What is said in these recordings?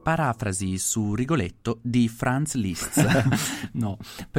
parafrasi su Rigoletto di Franz Liszt. No,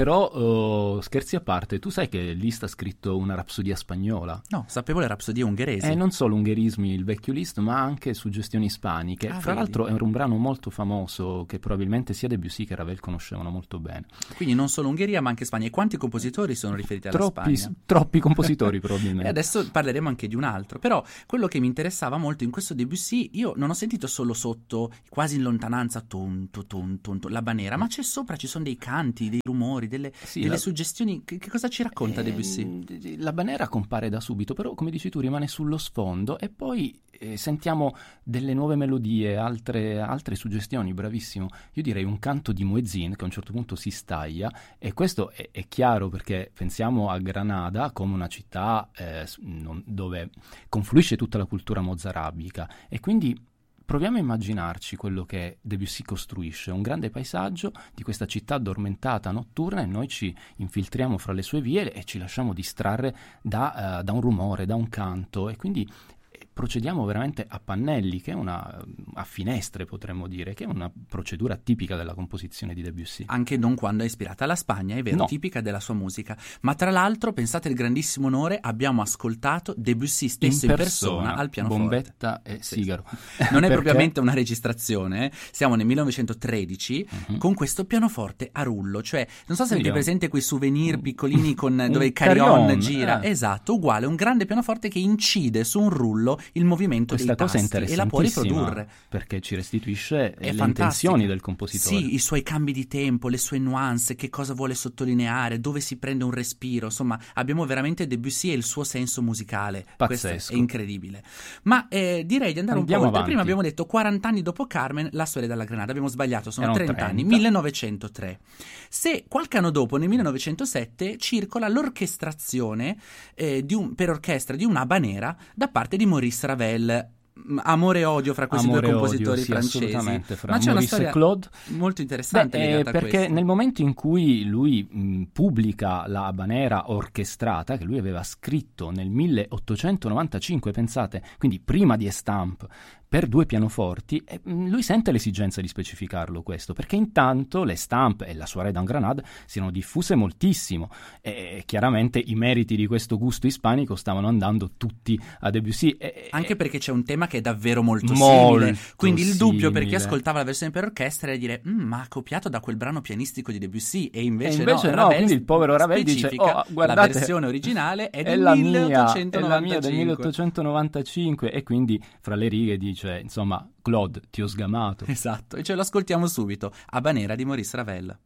però scherzi a parte, tu sai che Liszt ha scritto una rapsodia spagnola? No, sapevo le rapsodie ungheresi. Non solo ungherismi, il vecchio Liszt, ma anche suggestioni ispaniche. Fra l'altro è un brano molto famoso che probabilmente sia Debussy che Ravel conoscevano molto bene. Quindi non solo Ungheria ma anche Spagna. E quanti compositori sono riferiti alla Spagna? Troppi compositori probabilmente. E adesso parleremo anche di un altro. Però quello che mi interessava molto in questo Debussy, io non ho sentito solo sotto, quasi in lontananza, l'habanera, ma c'è sopra, ci sono dei canti, dei rumori, delle suggestioni. Che cosa ci racconta Debussy? L'habanera compare da subito, però come dici tu rimane sullo sfondo e poi sentiamo delle nuove melodie, altre suggestioni, bravissimo. Io direi un canto di muezzin che a un certo punto si staglia, e questo è chiaro perché pensiamo a Granada come una città dove confluisce tutta la cultura mozarabica, e quindi proviamo a immaginarci quello che Debussy costruisce, un grande paesaggio di questa città addormentata notturna, e noi ci infiltriamo fra le sue vie e ci lasciamo distrarre da un rumore, da un canto, e quindi procediamo veramente a pannelli, che è a finestre potremmo dire, che è una procedura tipica della composizione di Debussy. Anche non quando è ispirata alla Spagna, è vero, no. Tipica della sua musica. Ma tra l'altro, pensate al grandissimo onore, abbiamo ascoltato Debussy stesso in persona al pianoforte. Bombetta e sigaro. Non è propriamente una registrazione, siamo nel 1913 con questo pianoforte a rullo, cioè non so se avete presente quei souvenir piccolini dove il carillon gira, esatto, uguale, un grande pianoforte che incide su un rullo il movimento dei tasti e la può riprodurre, perché ci restituisce le intenzioni del compositore. Sì, i suoi cambi di tempo, le sue nuance, che cosa vuole sottolineare, dove si prende un respiro, insomma abbiamo veramente Debussy e il suo senso musicale. Pazzesco. Questo è incredibile. Ma direi di andare un po' oltre. Avanti. Prima abbiamo detto 40 anni dopo Carmen, la storia della Granada, abbiamo sbagliato, sono Erano 30 anni, 1903. Se qualche anno dopo, nel 1907, circola l'orchestrazione per orchestra di una habanera da parte di Maurice Ravel. Amore e odio fra questi due compositori francesi. Assolutamente, fra ma c'è Maurice una storia e Claude molto interessante legata a perché questo. nel momento in cui lui pubblica la habanera orchestrata, che lui aveva scritto nel 1895, pensate, quindi prima di Estampe, per 2 pianoforti, lui sente l'esigenza di specificarlo questo, perché intanto l'Estampe e la Soirée dans Granade si erano diffuse moltissimo, e chiaramente i meriti di questo gusto ispanico stavano andando tutti a Debussy. Anche perché c'è un tema che è davvero molto simile, quindi il dubbio per chi simile. ascoltava la versione per orchestra è dire ma ha copiato da quel brano pianistico di Debussy, e invece no, Ravel, quindi il povero Ravel dice guardate, la versione originale è del la 1895. mia del 1895, e quindi fra le righe dice insomma Claude, ti ho sgamato. Esatto, e ce lo ascoltiamo subito, Habanera di Maurice Ravel.